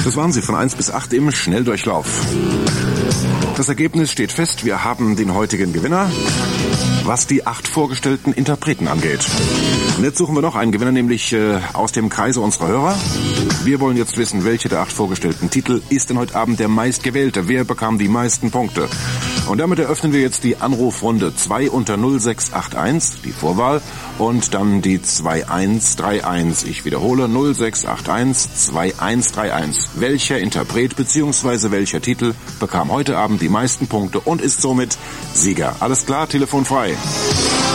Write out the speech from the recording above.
Das waren sie von 1 bis 8 im Schnelldurchlauf. Das Ergebnis steht fest, wir haben den heutigen Gewinner, was die 8 vorgestellten Interpreten angeht. Und jetzt suchen wir noch einen Gewinner, nämlich aus dem Kreise unserer Hörer. Wir wollen jetzt wissen, welche der 8 vorgestellten Titel ist denn heute Abend der meistgewählte? Wer bekam die meisten Punkte? Und damit eröffnen wir jetzt die Anrufrunde 2 unter 0681, die Vorwahl, und dann die 2131. Ich wiederhole 0681 2131. Welcher Interpret bzw. welcher Titel bekam heute Abend die meisten Punkte und ist somit Sieger? Alles klar, Telefon frei.